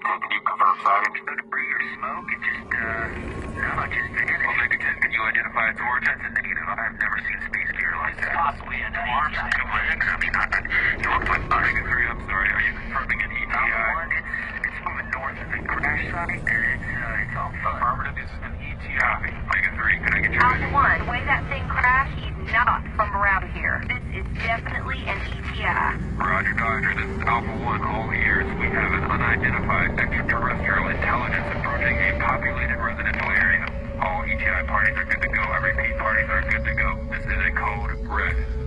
Can you confirm sighting? No debris or smoke. It just, no, it just vanished. Omega 10, can you identify its origin? That's a negative. I've never seen space gear like that. Possibly an Arms, ETI. 2 legs. I mean, you look like Omega 3, I'm sorry. Are you confirming an ETI? one. It's moving north of the crash site, and it's all fun. Affirmative, this is an ETI. Omega 3, can I get your... Alpha 1, the way that thing crashed, he's not from around here. This is definitely an ETI. Roger, Dodger. This is Alpha 1. All ears. We have an unidentified extraterrestrial intelligence approaching a populated residential area. All ETI parties are good to go. I repeat, parties are good to go. This is a code red.